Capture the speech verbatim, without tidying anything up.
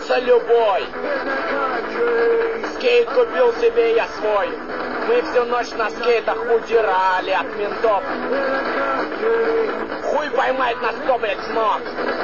найдется любой. Скейт купил себе я свой. Мы всю ночь на скейтах удирали от ментов. Хуй поймает нас, кто, блядь, смог.